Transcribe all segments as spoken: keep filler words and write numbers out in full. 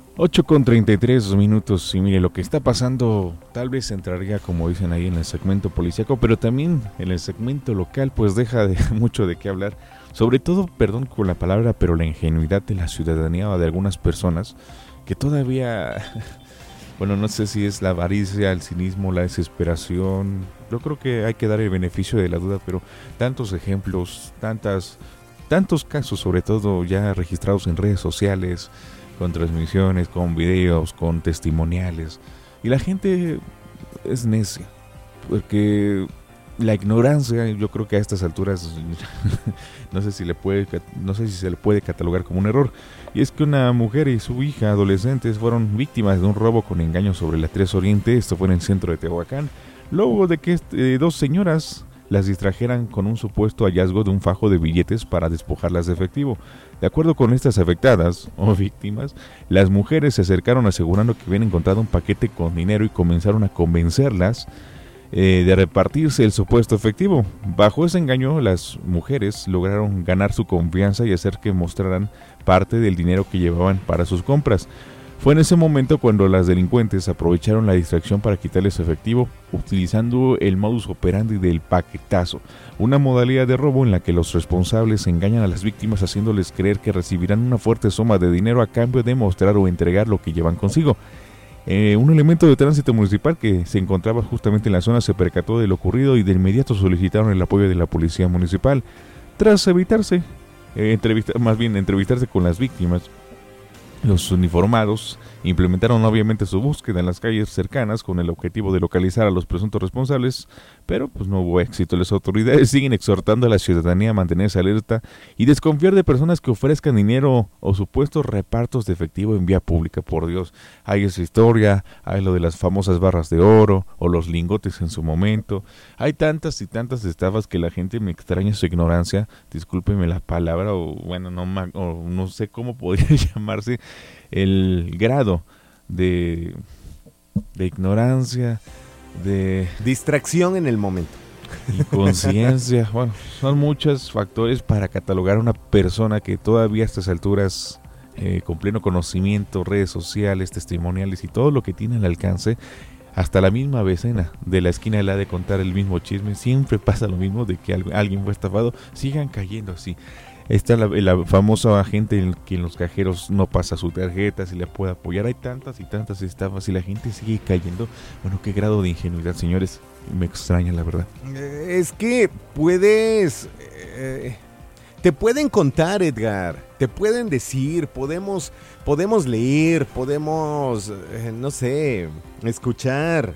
ocho con treinta y tres minutos y mire, lo que está pasando tal vez entraría, como dicen ahí, en el segmento policíaco, pero también en el segmento local pues deja de, mucho de qué hablar, sobre todo, perdón con la palabra, pero la ingenuidad de la ciudadanía o de algunas personas que todavía, bueno, no sé si es la avaricia, el cinismo, la desesperación, yo creo que hay que dar el beneficio de la duda, pero tantos ejemplos, tantas, tantos casos sobre todo ya registrados en redes sociales, con transmisiones, con videos, con testimoniales. Y la gente es necia, porque la ignorancia, yo creo que a estas alturas no sé si le puede, no sé si se le puede catalogar como un error. Y es que una mujer y su hija adolescentes fueron víctimas de un robo con engaño sobre la tres Oriente, esto fue en el centro de Tehuacán, luego de que eh, dos señoras las distrajeran con un supuesto hallazgo de un fajo de billetes para despojarlas de efectivo. De acuerdo con estas afectadas o víctimas, las mujeres se acercaron asegurando que habían encontrado un paquete con dinero y comenzaron a convencerlas eh, de repartirse el supuesto efectivo. Bajo ese engaño, las mujeres lograron ganar su confianza y hacer que mostraran parte del dinero que llevaban para sus compras. Fue en ese momento cuando las delincuentes aprovecharon la distracción para quitarles su efectivo, utilizando el modus operandi del paquetazo, una modalidad de robo en la que los responsables engañan a las víctimas haciéndoles creer que recibirán una fuerte suma de dinero a cambio de mostrar o entregar lo que llevan consigo. Eh, un elemento de tránsito municipal que se encontraba justamente en la zona se percató de lo ocurrido y de inmediato solicitaron el apoyo de la policía municipal. Tras evitarse, eh, entrevista, más bien entrevistarse con las víctimas, los uniformados implementaron obviamente su búsqueda en las calles cercanas con el objetivo de localizar a los presuntos responsables, pero pues no hubo éxito. Las autoridades siguen exhortando a la ciudadanía a mantenerse alerta y desconfiar de personas que ofrezcan dinero o supuestos repartos de efectivo en vía pública. Por Dios, hay esa historia, hay lo de las famosas barras de oro o los lingotes en su momento. Hay tantas y tantas estafas que la gente me extraña su ignorancia, discúlpeme la palabra, o bueno, no, o no sé cómo podría llamarse, el grado de, de ignorancia, de distracción en el momento, inconsciencia. Bueno, son muchos factores para catalogar a una persona que todavía a estas alturas, eh, con pleno conocimiento, redes sociales, testimoniales y todo lo que tiene al alcance, hasta la misma vecina de la esquina le ha de contar el mismo chisme. Siempre pasa lo mismo, de que alguien fue estafado, sigan cayendo así. Está la, la famosa agente en que en los cajeros no pasa su tarjeta, si le puede apoyar. Hay tantas y tantas estafas y la gente sigue cayendo. Bueno, qué grado de ingenuidad, señores. Me extraña, la verdad. Es que puedes... Eh, te pueden contar, Edgar. Te pueden decir, podemos, podemos leer, podemos, eh, no sé, escuchar.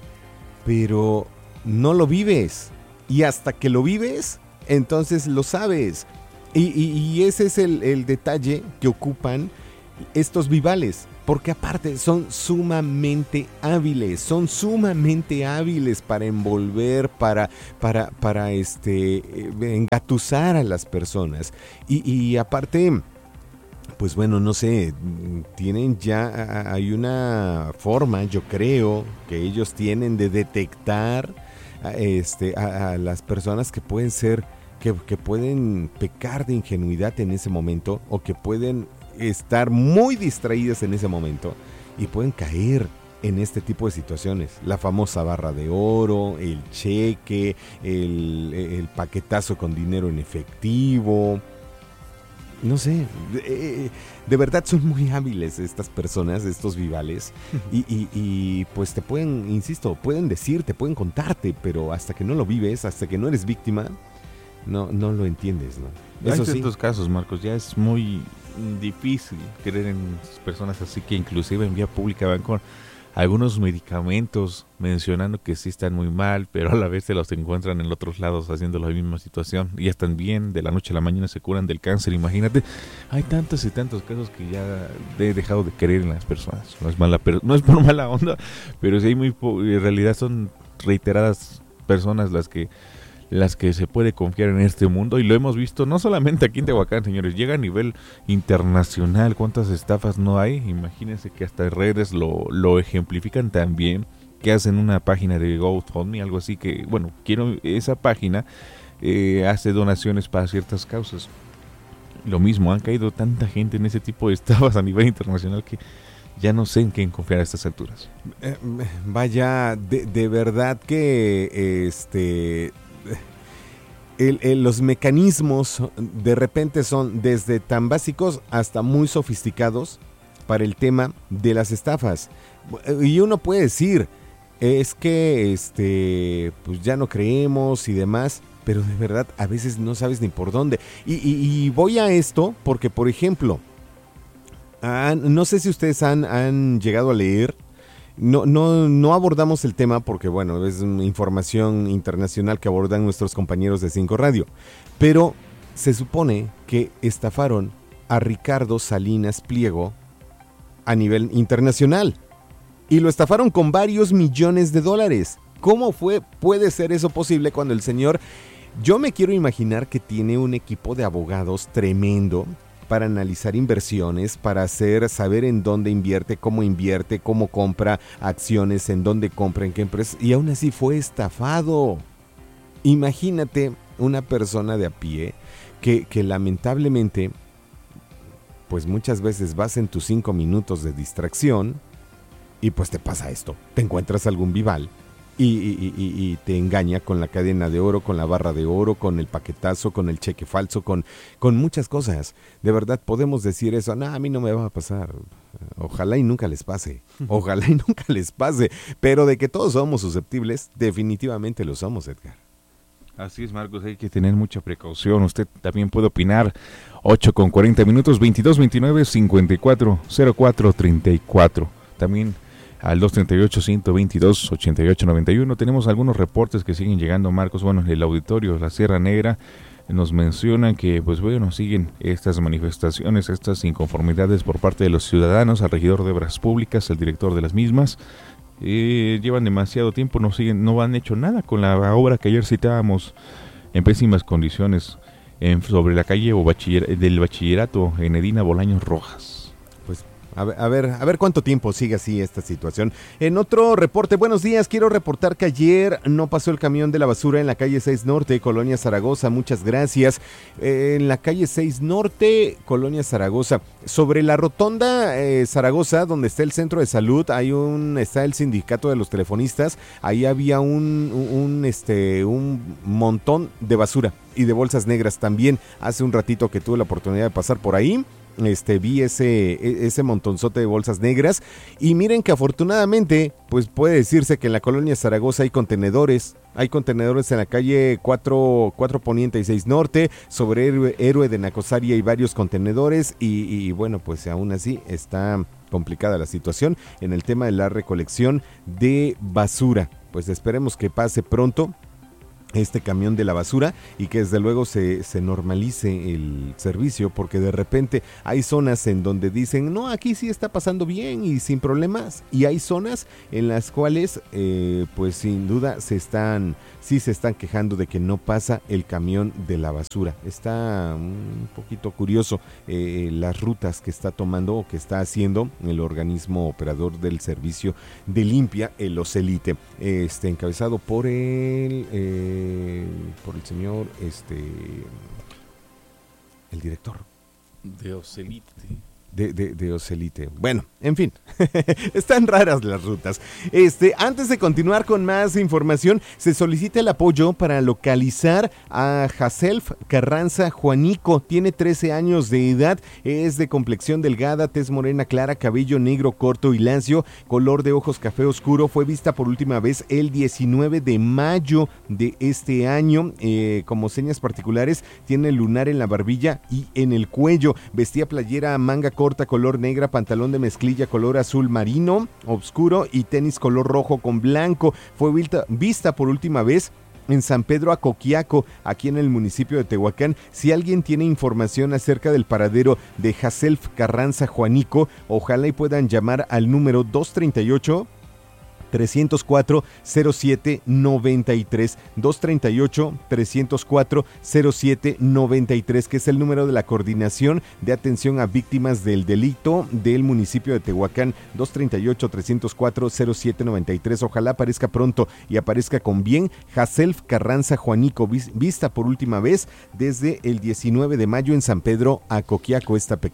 Pero no lo vives. Y hasta que lo vives, entonces lo sabes. Y, y, y ese es el, el detalle que ocupan estos vivales, porque aparte son sumamente hábiles, son sumamente hábiles para envolver, para, para, para este, engatusar a las personas. Y, y aparte, pues bueno, no sé, tienen ya, hay una forma, yo creo, que ellos tienen de detectar este, a, a las personas que pueden ser... Que, que pueden pecar de ingenuidad en ese momento o que pueden estar muy distraídas en ese momento y pueden caer en este tipo de situaciones. La famosa barra de oro, el cheque, el, el paquetazo con dinero en efectivo. No sé, de, de verdad son muy hábiles estas personas, estos vivales, y, y, y pues te pueden, insisto, pueden decirte, pueden contarte, pero hasta que no lo vives, hasta que no eres víctima, No, no lo entiendes, ¿no? Eso Eso en sí. estos casos, Marcos, ya es muy difícil creer en personas así que inclusive en vía pública van con algunos medicamentos mencionando que sí están muy mal, pero a la vez se los encuentran en otros lados haciendo la misma situación y ya están bien, de la noche a la mañana se curan del cáncer. Imagínate, hay tantos y tantos casos que ya he dejado de creer en las personas. No es mala, pero no es por mala onda, pero sí hay muy po- en realidad son reiteradas personas las que las que se puede confiar en este mundo, y lo hemos visto no solamente aquí en Tehuacán, señores, llega a nivel internacional. ¿Cuántas estafas no hay? Imagínense que hasta redes lo, lo ejemplifican también, que hacen una página de GoFundMe, algo así, que bueno, quiero esa página eh, hace donaciones para ciertas causas. Lo mismo, han caído tanta gente en ese tipo de estafas a nivel internacional que ya no sé en quién confiar a estas alturas. Eh, vaya, de, de verdad que este el, el, los mecanismos de repente son desde tan básicos hasta muy sofisticados para el tema de las estafas. Y uno puede decir, es que este pues ya no creemos y demás, pero de verdad a veces no sabes ni por dónde. Y, y, y voy a esto porque, por ejemplo, han, no sé si ustedes han, han llegado a leer, no, no, no abordamos el tema porque, bueno, es información internacional que abordan nuestros compañeros de Cinco Radio, pero se supone que estafaron a Ricardo Salinas Pliego a nivel internacional. Y lo estafaron con varios millones de dólares. ¿Cómo fue? Puede ser eso posible cuando el señor... Yo me quiero imaginar que tiene un equipo de abogados tremendo para analizar inversiones, para hacer, saber en dónde invierte, cómo invierte, cómo compra acciones, en dónde compra, en qué empresa. Y aún así fue estafado. Imagínate una persona de a pie que, que lamentablemente, pues muchas veces vas en tus cinco minutos de distracción y pues te pasa esto. Te encuentras algún vival y, y, y, y te engaña con la cadena de oro, con la barra de oro, con el paquetazo, con el cheque falso, con, con muchas cosas. De verdad podemos decir eso, no, a mí no me va a pasar. Ojalá y nunca les pase. Ojalá y nunca les pase. Pero de que todos somos susceptibles, definitivamente lo somos, Edgar. Así es, Marcos, hay que tener mucha precaución. Usted también puede opinar. ocho con cuarenta minutos, veintidós veintinueve cincuenta y cuatro cero cuatro treinta y cuatro. También al dos treinta y ocho, ciento veintidós, ochenta y ocho noventa y uno. Tenemos algunos reportes que siguen llegando, Marcos. Bueno, el auditorio, la Sierra Negra, nos mencionan que, pues bueno, siguen estas manifestaciones, estas inconformidades por parte de los ciudadanos, al regidor de Obras Públicas, el director de las mismas. Eh, llevan demasiado tiempo, no siguen, no han hecho nada con la obra que ayer citábamos en pésimas condiciones en, sobre la calle o bachiller, del bachillerato en Edina Bolaños Rojas. Pues a ver, a ver, a ver cuánto tiempo sigue así esta situación. En otro reporte, buenos días, quiero reportar que ayer no pasó el camión de la basura en la calle seis Norte, Colonia Zaragoza, muchas gracias. Eh, en la calle seis Norte, Colonia Zaragoza, sobre la rotonda eh, Zaragoza, donde está el centro de salud, hay un, está el sindicato de los telefonistas, ahí había un, un, este, un montón de basura y de bolsas negras también. Hace un ratito que tuve la oportunidad de pasar por ahí, Este, vi ese, ese montonzote de bolsas negras y miren que afortunadamente pues puede decirse que en la colonia Zaragoza hay contenedores, hay contenedores en la calle cuatro, cuatro Poniente y seis Norte, sobre Héroe, Héroe de Nacosaria hay varios contenedores y, y bueno, pues aún así está complicada la situación en el tema de la recolección de basura. Pues esperemos que pase pronto este camión de la basura y que desde luego se, se normalice el servicio, porque de repente hay zonas en donde dicen, no, aquí sí está pasando bien y sin problemas, y hay zonas en las cuales eh, pues sin duda se están, sí se están quejando de que no pasa el camión de la basura. Está un poquito curioso eh, las rutas que está tomando o que está haciendo el organismo operador del servicio de limpia, el Ocelite, este, encabezado por el eh, por el señor, este, el director de Ocelite. De, de, de Ocelite. Bueno, en fin, están raras las rutas. Este, antes de continuar con más información, se solicita el apoyo para localizar a Jaself Carranza Juanico. Tiene trece años de edad, es de complexión delgada, tez morena clara, cabello negro corto y lacio, color de ojos café oscuro. Fue vista por última vez el diecinueve de mayo de este año. Eh, como señas particulares, tiene el lunar en la barbilla y en el cuello. Vestía playera manga corta corta color negra, pantalón de mezclilla color azul marino oscuro y tenis color rojo con blanco. Fue vista, vista por última vez en San Pedro Acoquiaco, aquí en el municipio de Tehuacán. Si alguien tiene información acerca del paradero de Jaself Carranza Juanico, ojalá y puedan llamar al número dos treinta y ocho, trescientos cuatro, cero siete noventa y tres, dos treinta y ocho, trescientos cuatro, cero siete noventa y tres, que es el número de la Coordinación de Atención a Víctimas del Delito del municipio de Tehuacán, dos treinta y ocho, trescientos cuatro, cero siete noventa y tres. Ojalá aparezca pronto y aparezca con bien. Jaself Carranza Juanico, vista por última vez desde el diecinueve de mayo en San Pedro Acoquiaco, esta pequeña.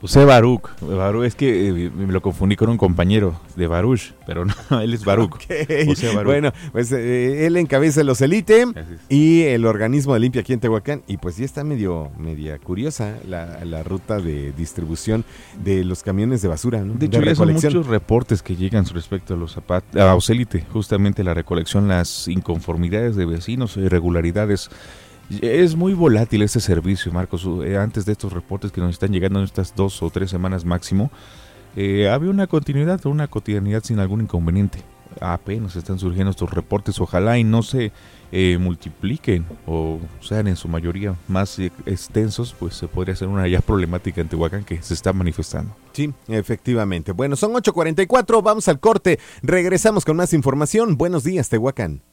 José Baruch, Baruch, es que eh, me lo confundí con un compañero de Baruch, pero no, él es Baruch. Okay. José Baruch. Bueno, pues eh, él encabeza los Elite y el organismo de limpia aquí en Tehuacán, y pues ya está medio media curiosa la, la ruta de distribución de los camiones de basura, ¿no? De hecho, de ya son recolección. muchos reportes que llegan respecto a los zapatos, a Oselite, justamente la recolección, las inconformidades de vecinos, irregularidades. Es muy volátil este servicio, Marcos. Eh, antes de estos reportes que nos están llegando en estas dos o tres semanas máximo, eh, había una continuidad, una cotidianidad sin algún inconveniente. Apenas están surgiendo estos reportes, ojalá y no se eh, multipliquen o sean en su mayoría más extensos, pues se podría ser una ya problemática en Tehuacán que se está manifestando. Sí, efectivamente. Bueno, son ocho cuarenta y cuatro, vamos al corte, regresamos con más información. Buenos días, Tehuacán.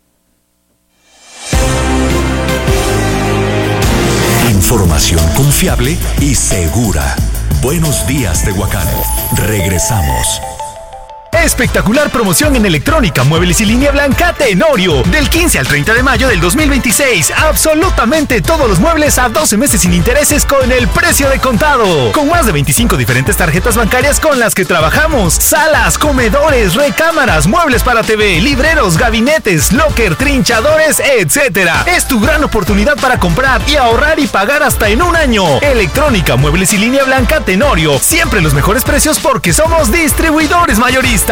Información confiable y segura. Buenos días, Tehuacán. Regresamos. Espectacular promoción en electrónica, muebles y línea blanca Tenorio. Del quince al treinta de mayo del dos mil veintiséis. Absolutamente todos los muebles a doce meses sin intereses con el precio de contado. Con más de veinticinco diferentes tarjetas bancarias con las que trabajamos. Salas, comedores, recámaras, muebles para T V, libreros, gabinetes, locker, trinchadores, etcétera. Es tu gran oportunidad para comprar y ahorrar y pagar hasta en un año. Electrónica, muebles y línea blanca Tenorio. Siempre los mejores precios porque somos distribuidores mayoristas.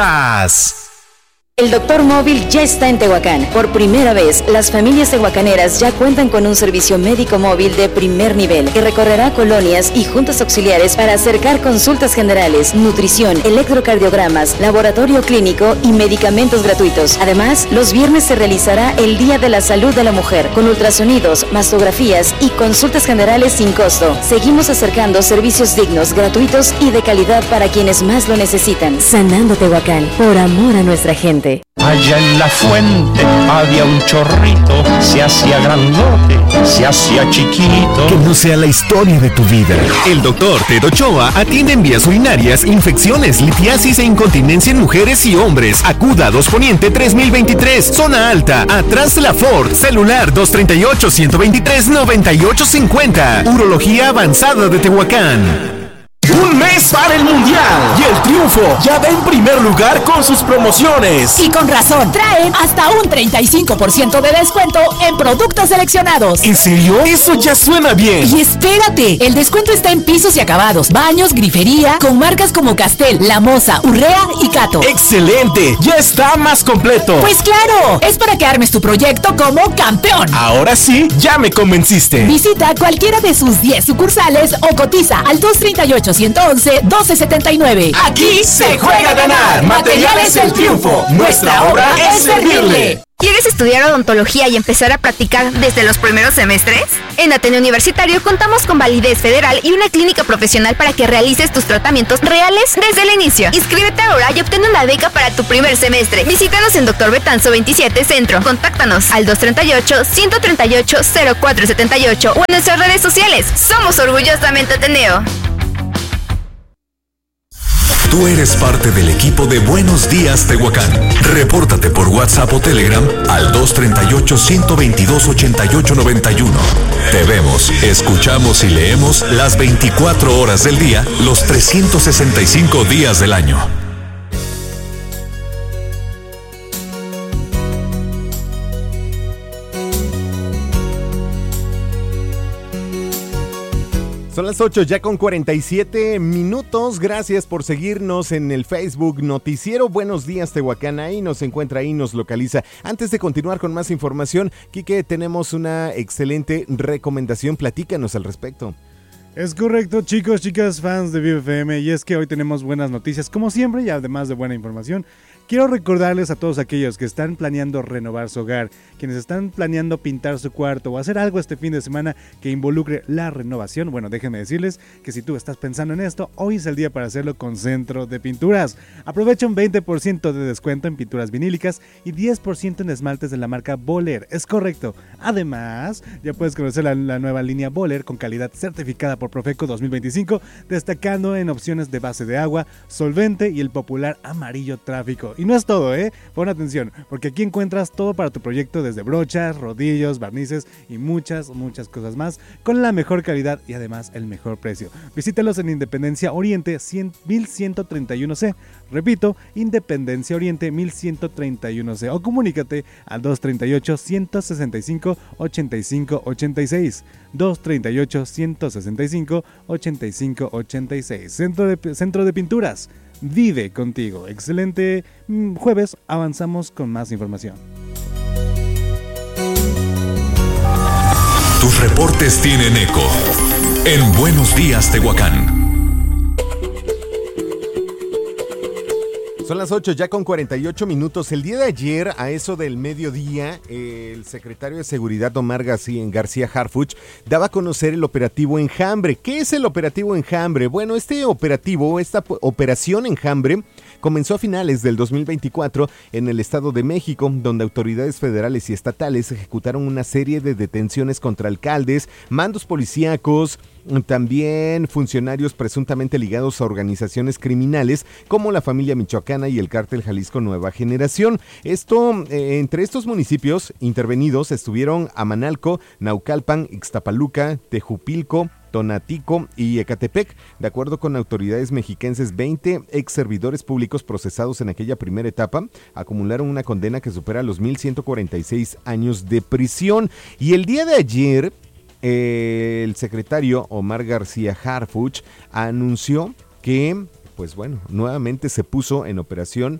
El Doctor Móvil ya está en Tehuacán. Por primera vez, las familias tehuacaneras ya cuentan con un servicio médico móvil de primer nivel que recorrerá colonias y juntas auxiliares para acercar consultas generales, nutrición, electrocardiogramas, laboratorio clínico y medicamentos gratuitos. Además, los viernes se realizará el Día de la Salud de la Mujer con ultrasonidos, mastografías y consultas generales sin costo. Seguimos acercando servicios dignos, gratuitos y de calidad para quienes más lo necesitan. Sanando Tehuacán, por amor a nuestra gente. Allá en la fuente había un chorrito, se hacía grandote, se hacía chiquito. Que no sea la historia de tu vida. El doctor Ted Ochoa atiende en vías urinarias, infecciones, litiasis e incontinencia en mujeres y hombres. Acuda a dos Poniente tres mil veintitrés, zona alta, atrás de la Ford. Celular dos tres ocho, uno dos tres, nueve ocho cinco cero. Urología avanzada de Tehuacán. Un mes para el Mundial y el Triunfo ya va en primer lugar con sus promociones. Y con razón, traen hasta un treinta y cinco por ciento de descuento en productos seleccionados. ¿En serio? Eso ya suena bien. Y espérate, el descuento está en pisos y acabados, baños, grifería, con marcas como Castel, La Moza, Urrea y Cato. ¡Excelente! Ya está más completo. Pues claro, es para que armes tu proyecto como campeón. Ahora sí, ya me convenciste. Visita cualquiera de sus diez sucursales o cotiza al dos tres ocho, uno uno uno, doce setenta y nueve. Aquí se juega a ganar. Materiales El Triunfo. Nuestra obra es servirle. ¿Quieres estudiar odontología y empezar a practicar desde los primeros semestres? En Ateneo Universitario contamos con validez federal y una clínica profesional para que realices tus tratamientos reales desde el inicio. Inscríbete ahora y obtén una beca para tu primer semestre. Visítanos en Doctor Betanzo veintisiete Centro. Contáctanos al dos tres ocho, uno tres ocho, cero cuatro siete ocho o en nuestras redes sociales. Somos orgullosamente Ateneo. Tú eres parte del equipo de Buenos Días, Tehuacán. Repórtate por WhatsApp o Telegram al dos tres ocho, uno dos dos, ocho ocho nueve uno. Te vemos, escuchamos y leemos las veinticuatro horas del día, los trescientos sesenta y cinco días del año. Son las ocho ya con cuarenta y siete minutos. Gracias por seguirnos en el Facebook Noticiero Buenos Días Tehuacán. Ahí nos encuentra, ahí nos localiza. Antes de continuar con más información, Quique, tenemos una excelente recomendación. Platícanos al respecto. Es correcto, chicos, chicas, fans de Vive F M, y es que hoy tenemos buenas noticias, como siempre, y además de buena información. Quiero recordarles a todos aquellos que están planeando renovar su hogar, quienes están planeando pintar su cuarto o hacer algo este fin de semana que involucre la renovación. Bueno, déjenme decirles que si tú estás pensando en esto, hoy es el día para hacerlo con Centro de Pinturas. Aprovecha un veinte por ciento de descuento en pinturas vinílicas y diez por ciento en esmaltes de la marca Boller. Es correcto. Además, ya puedes conocer la, la nueva línea Boller con calidad certificada por Profeco dos mil veinticinco, destacando en opciones de base de agua, solvente y el popular amarillo tráfico. todo. Y no es todo, ¿eh? Pon atención, porque aquí encuentras todo para tu proyecto, desde brochas, rodillos, barnices y muchas, muchas cosas más, con la mejor calidad y además el mejor precio. Visítalos en Independencia Oriente mil ciento treinta y uno C. Repito, Independencia Oriente mil ciento treinta y uno C. O comunícate al dos treinta y ocho, ciento sesenta y cinco, ochenta y cinco ochenta y seis. dos treinta y ocho, ciento sesenta y cinco, ochenta y cinco ochenta y seis. Centro de, Centro de Pinturas. Vive contigo. Excelente jueves. Avanzamos con más información. Tus reportes tienen eco en Buenos Días, Tehuacán. Son las ocho ya con cuarenta y ocho minutos. El día de ayer, a eso del mediodía, el secretario de Seguridad Omar García, García Harfuch daba a conocer el operativo Enjambre. ¿Qué es el operativo Enjambre? Bueno, este operativo, esta operación Enjambre, comenzó a finales del dos mil veinticuatro en el Estado de México, donde autoridades federales y estatales ejecutaron una serie de detenciones contra alcaldes, mandos policíacos, también funcionarios presuntamente ligados a organizaciones criminales como la familia michoacana y el cártel Jalisco Nueva Generación. Esto, eh, entre estos municipios intervenidos estuvieron Amanalco, Naucalpan, Ixtapaluca, Tejupilco, Tonatico y Ecatepec. De acuerdo con autoridades mexiquenses, veinte ex servidores públicos procesados en aquella primera etapa acumularon una condena que supera los mil ciento cuarenta y seis años de prisión. Y el día de ayer, el secretario Omar García Harfuch anunció que, pues bueno, nuevamente se puso en operación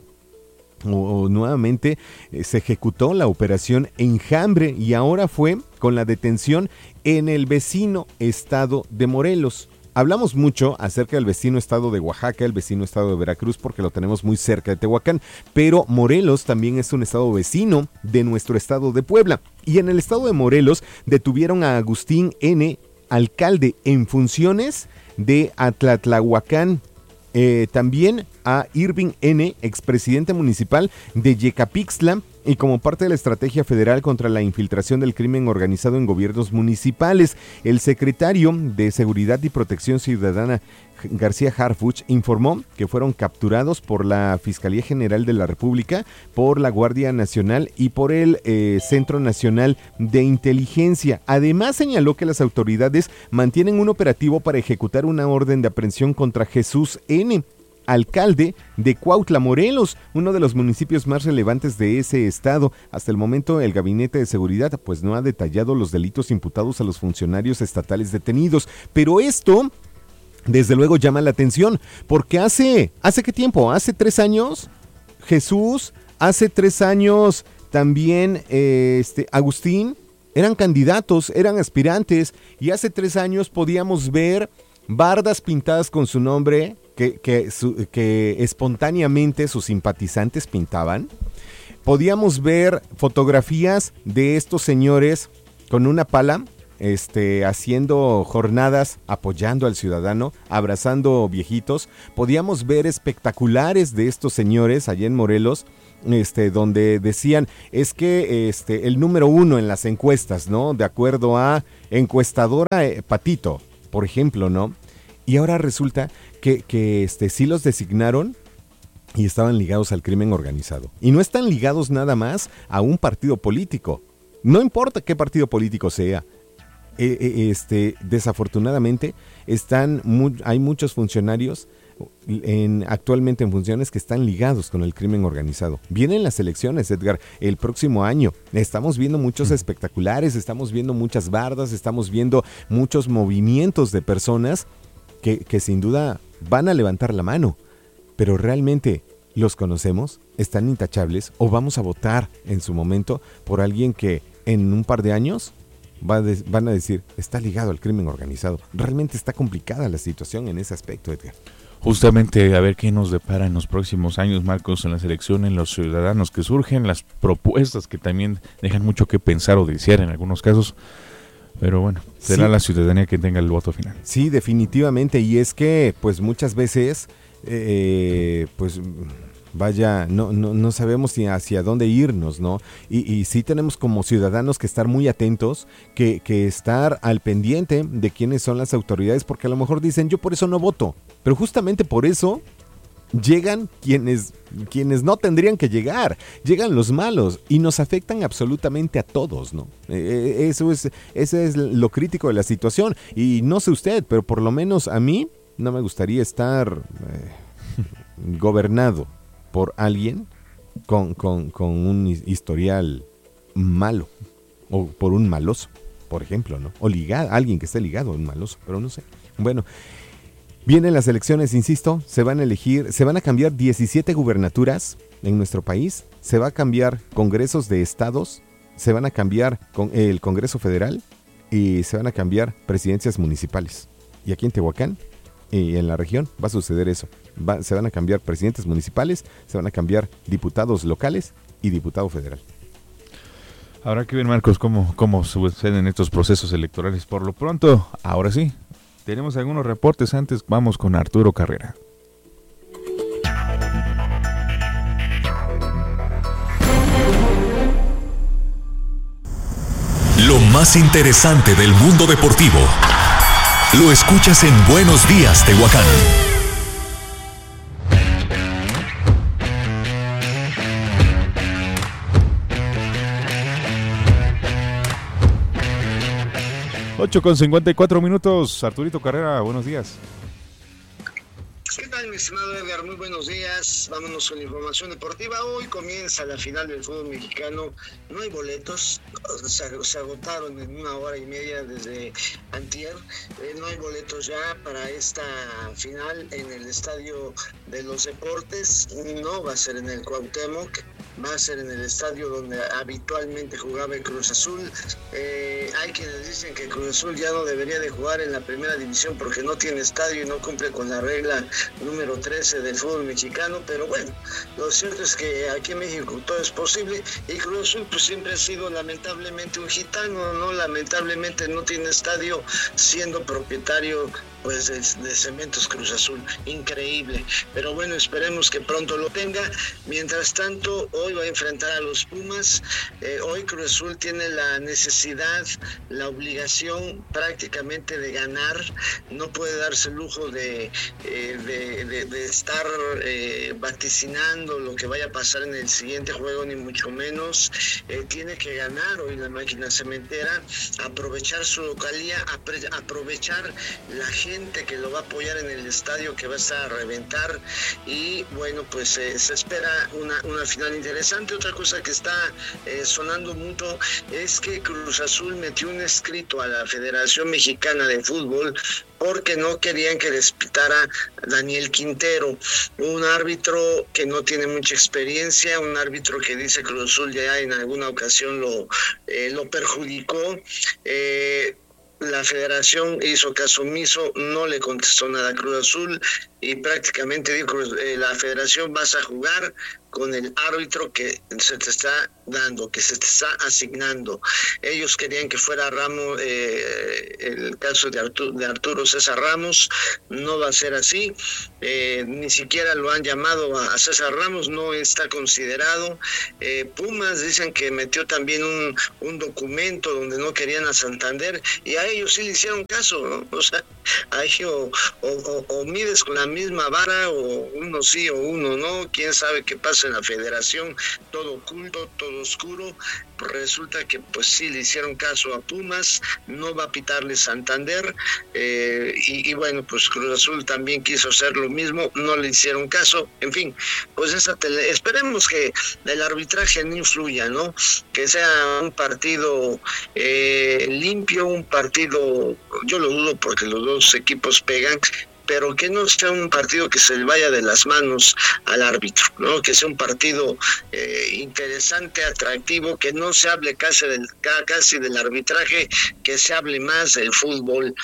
o, o nuevamente eh, se ejecutó la operación Enjambre y ahora fue con la detención en el vecino estado de Morelos. Hablamos mucho acerca del vecino estado de Oaxaca, el vecino estado de Veracruz, porque lo tenemos muy cerca de Tehuacán, pero Morelos también es un estado vecino de nuestro estado de Puebla. Y en el estado de Morelos detuvieron a Agustín N., alcalde en funciones de Atlatlahuacán. Eh, también a Irving N., expresidente municipal de Yecapixtla, y como parte de la estrategia federal contra la infiltración del crimen organizado en gobiernos municipales, el secretario de Seguridad y Protección Ciudadana, García Harfuch, informó que fueron capturados por la Fiscalía General de la República, por la Guardia Nacional y por el eh, Centro Nacional de Inteligencia. Además, señaló que las autoridades mantienen un operativo para ejecutar una orden de aprehensión contra Jesús N., alcalde de Cuautla, Morelos, uno de los municipios más relevantes de ese estado. Hasta el momento, el Gabinete de Seguridad pues no ha detallado los delitos imputados a los funcionarios estatales detenidos, pero esto desde luego llama la atención, porque hace, ¿hace qué tiempo? ¿Hace tres años? Jesús, hace tres años también eh, este, Agustín, eran candidatos, eran aspirantes, y hace tres años podíamos ver bardas pintadas con su nombre, que, que, su, que espontáneamente sus simpatizantes pintaban. Podíamos ver fotografías de estos señores con una pala, Este, haciendo jornadas, apoyando al ciudadano, abrazando viejitos. Podíamos ver espectaculares de estos señores allá en Morelos, este, donde decían, es que este, el número uno en las encuestas, ¿no? De acuerdo a encuestadora eh, Patito, por ejemplo, ¿no? Y ahora resulta que, que este, sí los designaron y estaban ligados al crimen organizado. Y no están ligados nada más a un partido político. No importa qué partido político sea. Eh, este, desafortunadamente están mu- hay muchos funcionarios en, actualmente en funciones que están ligados con el crimen organizado. Vienen las elecciones, Edgar, el próximo año. Estamos viendo muchos espectaculares, estamos viendo muchas bardas, estamos viendo muchos movimientos de personas que, que sin duda van a levantar la mano, pero realmente ¿los conocemos? ¿Están intachables? ¿O vamos a votar en su momento por alguien que en un par de años Va de, van a decir, está ligado al crimen organizado? Realmente está complicada la situación en ese aspecto, Edgar. Justamente a ver qué nos depara en los próximos años, Marcos, en las elecciones, los ciudadanos que surgen, las propuestas que también dejan mucho que pensar o desear en algunos casos. Pero bueno, será sí. La ciudadanía que tenga el voto final. Sí, definitivamente. Y es que, pues muchas veces, eh, pues... Vaya, no, no, no sabemos si hacia dónde irnos, ¿no? Y, y sí tenemos como ciudadanos que estar muy atentos, que, que estar al pendiente de quiénes son las autoridades, porque a lo mejor dicen, yo por eso no voto, pero justamente por eso llegan quienes, quienes no tendrían que llegar, llegan los malos y nos afectan absolutamente a todos, ¿no? Eh, eso es, ese es lo crítico de la situación. Y no sé usted, pero por lo menos a mí no me gustaría estar eh, gobernado por alguien con, con, con un historial malo, o por un maloso, por ejemplo, ¿no? O ligado, alguien que esté ligado a un maloso, pero no sé. Bueno, vienen las elecciones, insisto, se van a elegir, se van a cambiar diecisiete gubernaturas en nuestro país, se va a cambiar congresos de estados, se van a cambiar con el Congreso Federal y se van a cambiar presidencias municipales. Y aquí en Tehuacán y en la región va a suceder eso. Va, se van a cambiar presidentes municipales, se van a cambiar diputados locales y diputado federal. Habrá que ver, Marcos, cómo, cómo suceden estos procesos electorales. Por lo pronto, ahora sí, tenemos algunos reportes. Antes vamos con Arturo Carrera. Lo más interesante del mundo deportivo lo escuchas en Buenos Días, Tehuacán. ocho con cincuenta y cuatro minutos. Arturito Carrera, buenos días. ¿Qué tal, mi estimado Edgar? Muy buenos días. Vámonos con la información deportiva. Hoy comienza la final del fútbol mexicano. No hay boletos. Se, se agotaron en una hora y media desde antier. Eh, no hay boletos ya para esta final en el Estadio de los Deportes. No va a ser en el Cuauhtémoc. Va a ser en el estadio donde habitualmente jugaba el Cruz Azul. Eh, hay quienes dicen que Cruz Azul ya no debería de jugar en la primera división porque no tiene estadio y no cumple con la regla número trece del fútbol mexicano, pero bueno, lo cierto es que aquí en México todo es posible y Cruz Azul pues siempre ha sido lamentablemente un gitano, ¿no? Lamentablemente no tiene estadio siendo propietario pues de, de Cementos Cruz Azul, increíble, pero bueno, esperemos que pronto lo tenga. Mientras tanto, hoy va a enfrentar a los Pumas. Eh, hoy Cruz Azul tiene la necesidad, la obligación prácticamente de ganar, no puede darse el lujo de, eh, de, de, de estar eh, vaticinando lo que vaya a pasar en el siguiente juego, ni mucho menos. Eh, tiene que ganar hoy la máquina cementera, aprovechar su localía, apre- aprovechar la gente que lo va a apoyar en el estadio que va a estar a reventar y bueno, pues eh, se espera una, una final interesante. Otra cosa que está eh, sonando mucho es que Cruz Azul metió un escrito a la Federación Mexicana de Fútbol porque no querían que les pitara Daniel Quintero, un árbitro que no tiene mucha experiencia, un árbitro que dice Cruz Azul ya en alguna ocasión lo, eh, lo perjudicó. Eh, La federación hizo caso omiso, no le contestó nada a Cruz Azul y prácticamente dijo, eh, la federación vas a jugar con el árbitro que se te está dando, que se te está asignando. Ellos querían que fuera Ramos, eh, el caso de Arturo, de Arturo César Ramos, no va a ser así, eh, ni siquiera lo han llamado a, a César Ramos, no está considerado. Eh, Pumas dicen que metió también un, un documento donde no querían a Santander y a ellos sí le hicieron caso, ¿no? O sea, ahí o, o, o, o mides con la misma vara o uno sí o uno no, quién sabe qué pasa en la federación, todo oculto, todo oscuro. Resulta que pues sí le hicieron caso a Pumas, no va a pitarle Santander, eh, y, y bueno, pues Cruz Azul también quiso hacer lo mismo, no le hicieron caso. En fin, pues esa tele, esperemos que el arbitraje no influya, ¿no? Que sea un partido eh, limpio, un partido, yo lo dudo porque los dos equipos pegan, pero que no sea un partido que se le vaya de las manos al árbitro, ¿no? Que sea un partido eh, interesante, atractivo, que no se hable casi del, casi del arbitraje, que se hable más del fútbol.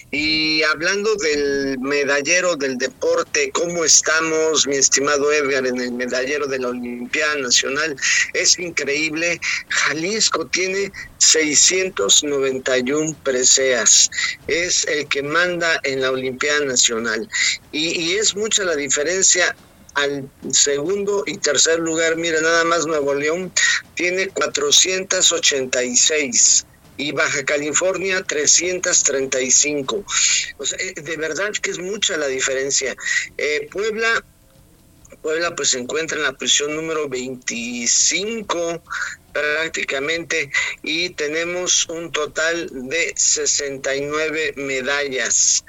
Y hablando del medallero del deporte, ¿cómo estamos, mi estimado Edgar, en el medallero de la Olimpiada Nacional? Es increíble, Jalisco tiene seiscientos noventa y uno preseas, es el que manda en la Olimpiada Nacional, y, y es mucha la diferencia al segundo y tercer lugar. Mira, nada más Nuevo León tiene cuatrocientos ochenta y seis y Baja California trescientos treinta y cinco. O sea, de verdad que es mucha la diferencia. eh, Puebla Puebla pues se encuentra en la posición número veinticinco prácticamente, y tenemos un total de sesenta y nueve medallas.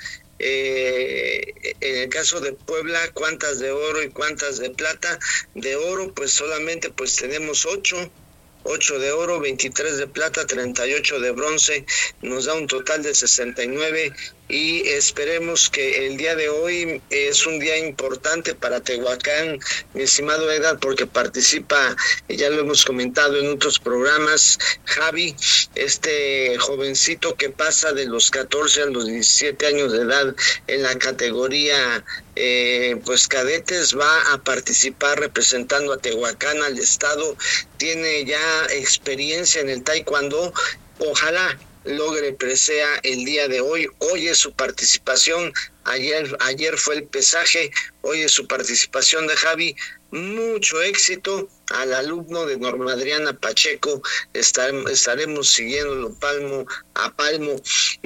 Eh, en el caso de Puebla, ¿cuántas de oro y cuántas de plata? De oro pues solamente pues tenemos ocho, ocho de oro, veintitrés de plata, treinta y ocho de bronce, nos da un total de sesenta y nueve, y esperemos que el día de hoy es un día importante para Tehuacán, mi estimado Edgar, porque participa, ya lo hemos comentado en otros programas, Javi, este jovencito que pasa de los catorce a los diecisiete años de edad en la categoría eh, pues cadetes, va a participar representando a Tehuacán, al estado, tiene ya experiencia en el taekwondo, ojalá logre presea el día de hoy. Hoy es su participación, ayer, ayer fue el pesaje, hoy es su participación de Javi. Mucho éxito al alumno de Norma Adriana Pacheco, estaremos, estaremos siguiéndolo palmo a palmo.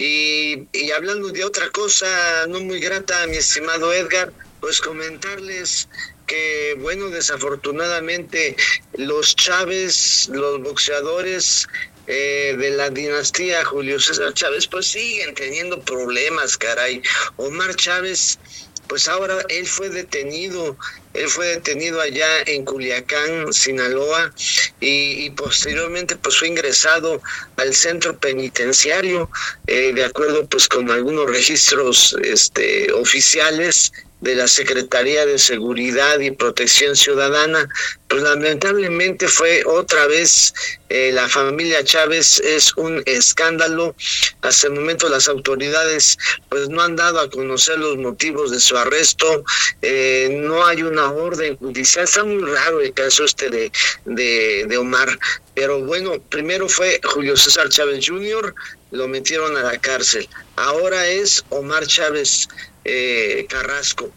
Y, y hablando de otra cosa no muy grata, mi estimado Edgar, pues comentarles que, bueno, desafortunadamente los Chávez, los boxeadores Eh, de la dinastía Julio César Chávez, pues siguen teniendo problemas, caray. Omar Chávez, pues ahora él fue detenido, él fue detenido allá en Culiacán, Sinaloa, y, y posteriormente pues fue ingresado al centro penitenciario, eh, de acuerdo pues con algunos registros este, oficiales de la Secretaría de Seguridad y Protección Ciudadana. Pues lamentablemente fue otra vez eh, la familia Chávez, es un escándalo. Hasta el momento las autoridades pues no han dado a conocer los motivos de su arresto, eh, no hay una orden judicial, está muy raro el caso este de, de, de Omar, pero bueno, primero fue Julio César Chávez junior, lo metieron a la cárcel, ahora es Omar Chávez Eh, Carrasco.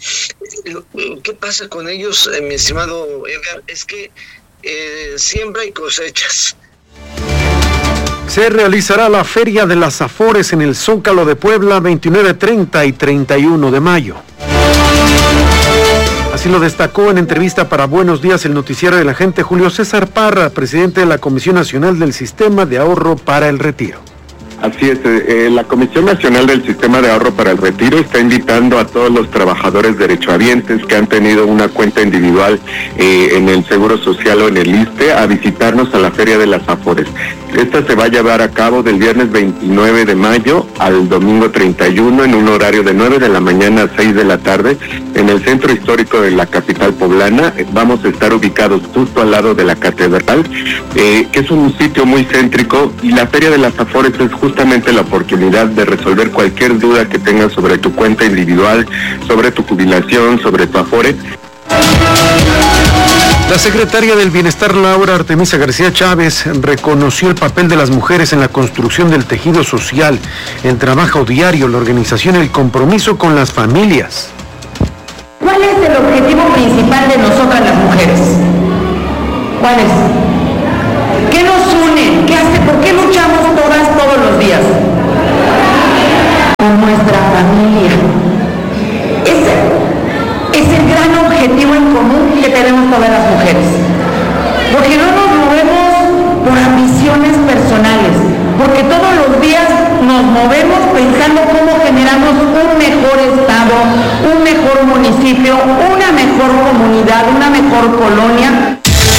¿Qué pasa con ellos, eh, mi estimado Edgar? Es que eh, siembra y cosechas. Se realizará la Feria de las Afores en el Zócalo de Puebla veintinueve, treinta y treinta y uno de mayo. Así lo destacó en entrevista para Buenos Días el noticiero del agente Julio César Parra, presidente de la Comisión Nacional del Sistema de Ahorro para el Retiro. Así es, eh, la Comisión Nacional del Sistema de Ahorro para el Retiro está invitando a todos los trabajadores derechohabientes que han tenido una cuenta individual eh, en el Seguro Social o en el ISSSTE a visitarnos a la Feria de las Afores. Esta se va a llevar a cabo del viernes veintinueve de mayo al domingo treinta y uno en un horario de nueve de la mañana a seis de la tarde en el centro histórico de la capital poblana. Vamos a estar ubicados justo al lado de la catedral, eh, que es un sitio muy céntrico, y la Feria de las Afores es justamente la oportunidad de resolver cualquier duda que tengas sobre tu cuenta individual, sobre tu jubilación, sobre tu Afore. La secretaria del Bienestar, Laura Artemisa García Chávez, reconoció el papel de las mujeres en la construcción del tejido social, el trabajo diario, la organización y el compromiso con las familias. ¿Cuál es el objetivo principal de nosotras las mujeres? ¿Cuál es? ¿Qué nos une? ¿Qué hace? ¿Por qué luchamos todas todos los días? Por nuestra familia. Ese es el gran objetivo en común que tenemos todas las mujeres. Porque no nos movemos por ambiciones personales, porque todos los días nos movemos pensando cómo generamos un mejor estado, un mejor municipio, una mejor comunidad, una mejor colonia.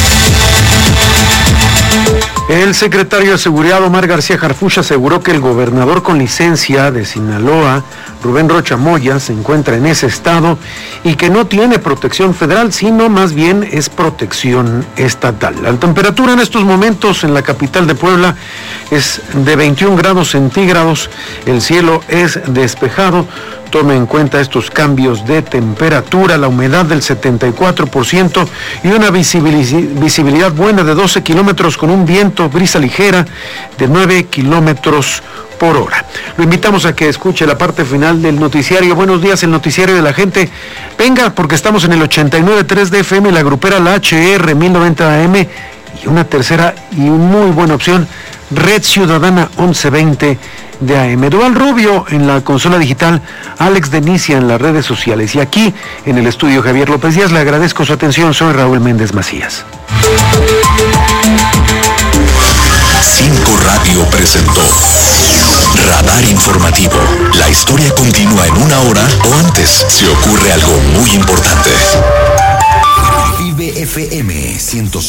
El secretario de Seguridad, Omar García Harfuch, aseguró que el gobernador con licencia de Sinaloa, Rubén Rocha Moya, se encuentra en ese estado y que no tiene protección federal, sino más bien es protección estatal. La temperatura en estos momentos en la capital de Puebla es de veintiún grados centígrados, el cielo es despejado. Tome en cuenta estos cambios de temperatura, la humedad del setenta y cuatro por ciento y una visibilidad buena de doce kilómetros con un viento, brisa ligera de nueve kilómetros por hora. Lo invitamos a que escuche la parte final del noticiario. Buenos días, el noticiario de la gente. Venga, porque estamos en el ochenta y nueve punto tres de F M, la grupera, la H R mil noventa A M, Y una tercera y muy buena opción, Red Ciudadana once veinte de A M. Duval Rubio en la consola digital, Alex Denicia en las redes sociales. Y aquí en el estudio Javier López Díaz, le agradezco su atención. Soy Raúl Méndez Macías. Cinco Radio presentó Radar Informativo. La historia continúa en una hora o antes si ocurre algo muy importante. Vive F M ciento